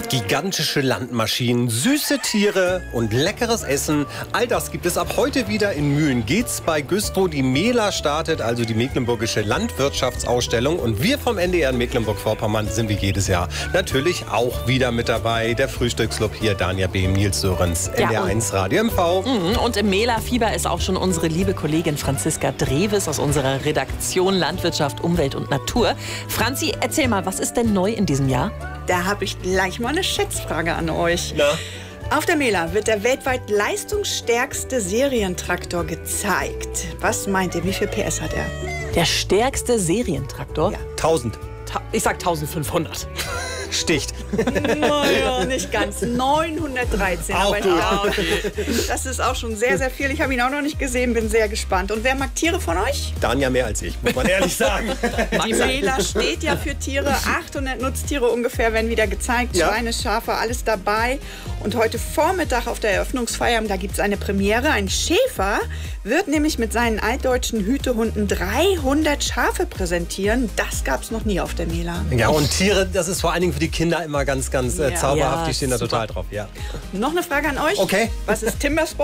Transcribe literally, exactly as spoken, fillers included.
Gigantische Landmaschinen, süße Tiere und leckeres Essen. All das gibt es ab heute wieder in Mühlen-Geetz bei Güstrow. Die MELA startet, also die Mecklenburgische Landwirtschaftsausstellung. Und wir vom N D R in Mecklenburg-Vorpommern sind wie jedes Jahr natürlich auch wieder mit dabei. Der Frühstücksclub hier, Dania Behm, Nils Sörenz, Ja, N D R eins Radio M V. Und im MELA-Fieber ist auch schon unsere liebe Kollegin Franziska Drewes aus unserer Redaktion Landwirtschaft, Umwelt und Natur. Franzi, erzähl mal, was ist denn neu in diesem Jahr? Da habe ich gleich mal eine Schätzfrage an euch. Na? Auf der MELA wird der weltweit leistungsstärkste Serientraktor gezeigt. Was meint ihr, wie viel P S hat er? Der stärkste Serientraktor? Ja. tausend. Ta- Ich sag eintausendfünfhundert. Sticht. Naja, nicht ganz. neunhundertdreizehn. Auch aber gut. ja, das ist auch schon sehr, sehr viel. Ich habe ihn auch noch nicht gesehen, bin sehr gespannt. Und wer mag Tiere von euch? Dania mehr als ich, muss man ehrlich sagen. Die MELA steht ja für Tiere. achthundert Nutztiere ungefähr werden wieder gezeigt. Ja. Schweine, Schafe, alles dabei. Und heute Vormittag auf der Eröffnungsfeier, da gibt es eine Premiere. Ein Schäfer wird nämlich mit seinen altdeutschen Hütehunden dreihundert Schafe präsentieren. Das gab es noch nie auf der MELA. Ja, und Tiere, das ist vor allen Dingen für die Kinder immer ganz, ganz äh, Ja. zauberhaft. Ja, Die stehen da super. total drauf. Ja. Noch eine Frage an euch. Okay. Was ist Timbersport?